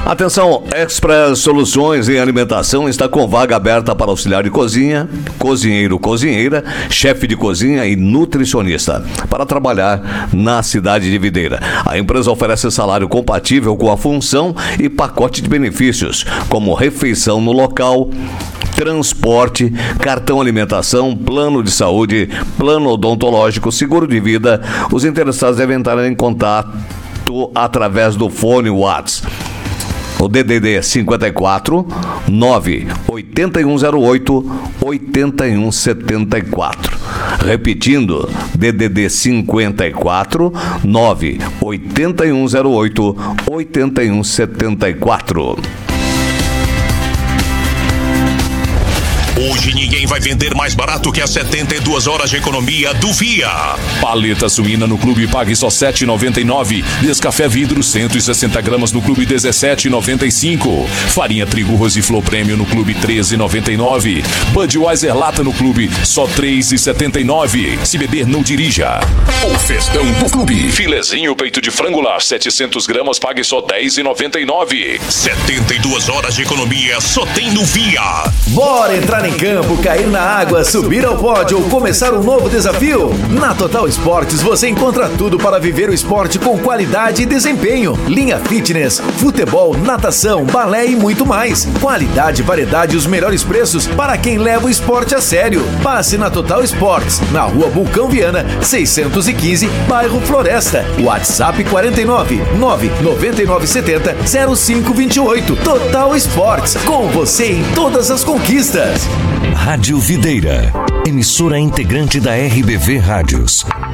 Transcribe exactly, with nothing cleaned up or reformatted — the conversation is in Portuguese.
Atenção, Express Soluções em Alimentação está com vaga aberta para auxiliar de cozinha, cozinheiro, cozinheira, chefe de cozinha e nutricionista para trabalhar na cidade de Videira. A empresa oferece salário compatível com a função e pacote de benefícios, como refeição no local, transporte, cartão alimentação, plano de saúde, plano odontológico, seguro de vida. Os interessados devem entrar em contato através do fone WhatsApp. O D D D é cinquenta e quatro, nove oito um zero oito, oito um sete quatro. Repetindo, D D D cinquenta e quatro, nove oito um zero oito, oito um sete quatro. Hoje ninguém vai vender mais barato que as setenta e duas horas de economia do Via. Paleta suína no clube pague só sete reais e noventa e nove centavos. Descafé vidro cento e sessenta gramas no clube dezessete reais e noventa e cinco centavos. Farinha trigo Rosiflor Prêmio no clube treze reais e noventa e nove centavos. Budweiser lata no clube só três reais e setenta e nove centavos. Se beber, não dirija. O festão do clube. Filezinho peito de frango lá, setecentas gramas, pague só dez reais e noventa e nove centavos. setenta e duas horas de economia só tem no Via. Bora entrar em campo, cair na água, subir ao pódio ou começar um novo desafio? Na Total Esportes você encontra tudo para viver o esporte com qualidade e desempenho. Linha fitness, futebol, natação, balé e muito mais. Qualidade, variedade e os melhores preços para quem leva o esporte a sério. Passe na Total Esportes, na rua Vulcão Viana, seiscentos e quinze, bairro Floresta. WhatsApp quarenta e nove, nove nove nove sete zero, zero cinco dois oito. Total Esportes, com você em todas as conquistas. Rádio Videira, emissora integrante da R B V Rádios.